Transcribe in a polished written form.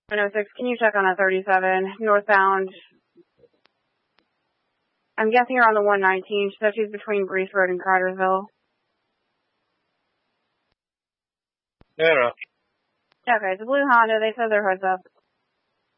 106, can you check on a 37 northbound? I'm guessing you're on the 119. She said she's between Breeze Road and Cartersville. No. Okay, it's a blue Honda. They said their hood's up.